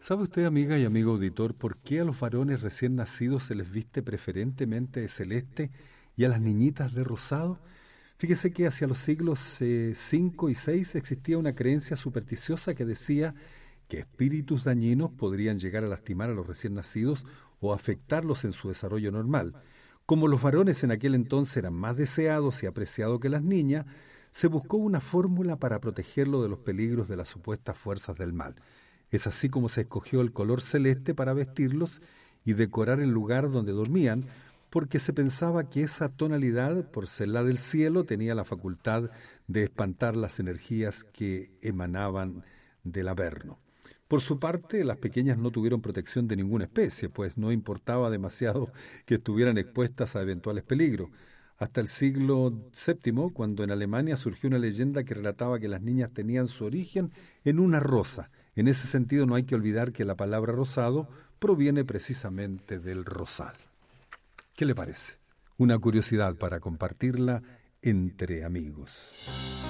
¿Sabe usted, amiga y amigo auditor, por qué a los varones recién nacidos se les viste preferentemente de celeste y a las niñitas de rosado? Fíjese que hacia los siglos V y VI existía una creencia supersticiosa que decía que espíritus dañinos podrían llegar a lastimar a los recién nacidos o afectarlos en su desarrollo normal. Como los varones en aquel entonces eran más deseados y apreciados que las niñas, se buscó una fórmula para protegerlo de los peligros de las supuestas fuerzas del mal. Es así como se escogió el color celeste para vestirlos y decorar el lugar donde dormían, porque se pensaba que esa tonalidad, por ser la del cielo, tenía la facultad de espantar las energías que emanaban del Averno. Por su parte, las pequeñas no tuvieron protección de ninguna especie, pues no importaba demasiado que estuvieran expuestas a eventuales peligros. Hasta el siglo VII, cuando en Alemania surgió una leyenda que relataba que las niñas tenían su origen en una rosa. En ese sentido, no hay que olvidar que la palabra rosado proviene precisamente del rosal. ¿Qué le parece? Una curiosidad para compartirla entre amigos.